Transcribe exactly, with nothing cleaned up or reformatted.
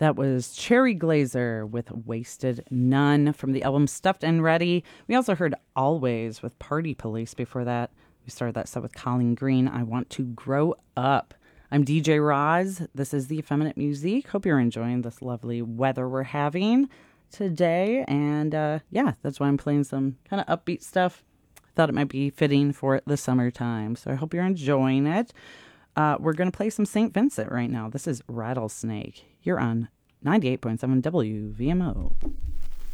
That was Cherry Glazer with Wasted None from the album Stuffed and Ready. We also heard Always with Party Police before that. We started that set with Colleen Green, I Want to Grow Up. I'm D J Roz. This is the Effeminate Music. Hope you're enjoying this lovely weather we're having today. And uh, yeah, that's why I'm playing some kind of upbeat stuff. Thought it might be fitting for the summertime. So I hope you're enjoying it. Uh, we're going to play some Saint Vincent right now. This is Rattlesnake. You're on ninety-eight point seven W V M O.